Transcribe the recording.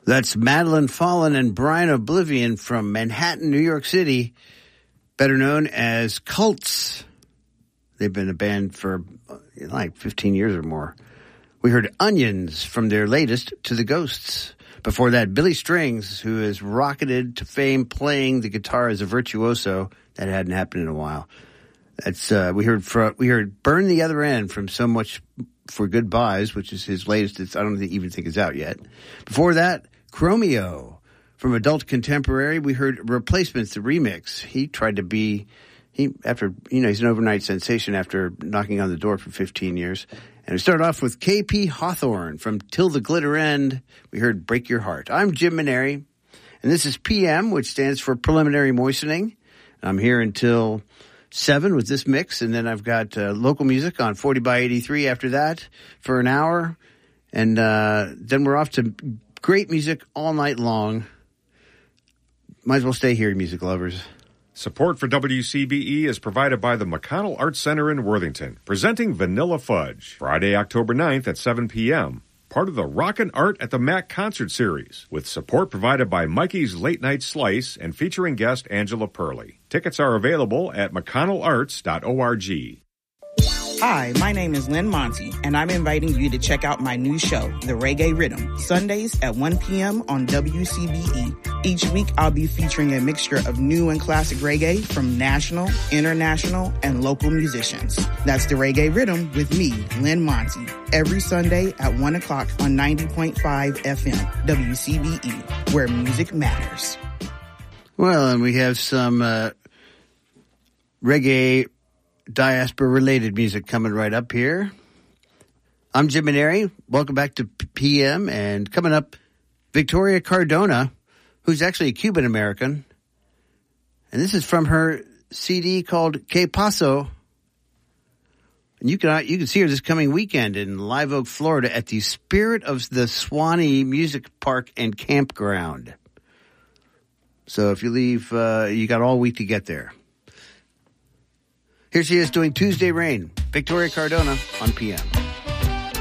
That's Madeline Fallen and Brian Oblivion from Manhattan, New York City, better known as Cults. They've been a band for like 15 years or more. We heard Onions from their latest, To the Ghosts. Before that, Billy Strings, who has rocketed to fame playing the guitar as a virtuoso. That hadn't happened in a while. That's we heard Burn the Other End from So Much for Goodbyes, which is his latest. I don't even think it's out yet. Before that, Chromeo from Adult Contemporary. We heard Replacements, the remix. He tried to be he's an overnight sensation after knocking on the door for 15 years. And we started off with K.P. Hawthorne from Till the Glitter End. We heard Break Your Heart. I'm Jim Maneri, and this is PM, which stands for Preliminary Moistening. I'm here until 7 with this mix, and then I've got local music on 40 by 83 after that for an hour. And then we're off to great music all night long. Might as well stay here, music lovers. Support for WCBE is provided by the McConnell Arts Center in Worthington, presenting Vanilla Fudge, Friday, October 9th at 7 p.m., part of the Rockin' Art at the Mac concert series, with support provided by Mikey's Late Night Slice and featuring guest Angela Purley. Tickets are available at mcconnellarts.org. Hi, my name is Lynn Monty, and I'm inviting you to check out my new show, The Reggae Rhythm, Sundays at 1 p.m. on WCBE. Each week, I'll be featuring a mixture of new and classic reggae from national, international, and local musicians. That's The Reggae Rhythm with me, Lynn Monty, every Sunday at 1 o'clock on 90.5 FM, WCBE, where music matters. Well, and we have some reggae diaspora-related music coming right up here. I'm Jim Maneri. Welcome back to PM. And coming up, Victoria Cardona, who's actually a Cuban-American. And this is from her CD called Que Paso. And you can see her this coming weekend in Live Oak, Florida at the Spirit of the Swanee Music Park and Campground. So if you leave, you got all week to get there. Here she is doing Tuesday Rain, Victoria Cardona on PM.